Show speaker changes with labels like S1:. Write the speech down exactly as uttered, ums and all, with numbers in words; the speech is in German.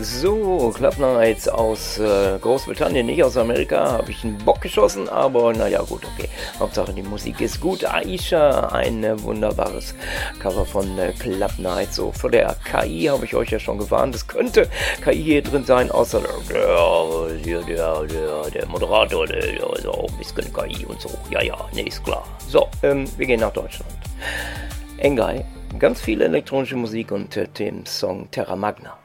S1: So, Club Nights aus äh, Großbritannien, nicht aus Amerika, habe ich einen Bock geschossen, aber naja gut, okay. Hauptsache die Musik ist gut. Aisha, ein äh, wunderbares Cover von äh, Club Nights. So, vor der K I habe ich euch ja schon gewarnt, es könnte K I hier drin sein, außer der, der, der, der, der Moderator, der, der ist auch ein bisschen K I und so. Ja, ja, nee, ist klar. So, ähm, wir gehen nach Deutschland. Engai, ganz viel elektronische Musik und äh, den Song Terra Magna.